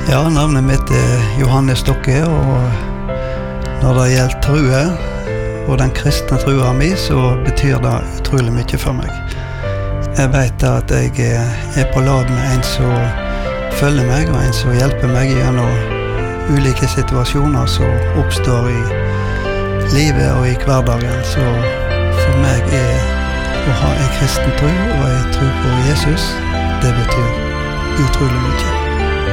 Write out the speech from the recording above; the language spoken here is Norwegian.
Ja, navnet mitt Johannes Stokke, og når det gjelder true, og den kristne trua mi, så betyr det utrolig mye for meg. Jeg vet at jeg på lag med en som følger meg, og en som hjelper meg gjennom ulike situasjoner som oppstår i livet og i hverdagen. Så for meg å ha en kristen tro, og en tro på Jesus, det betyr utrolig mye.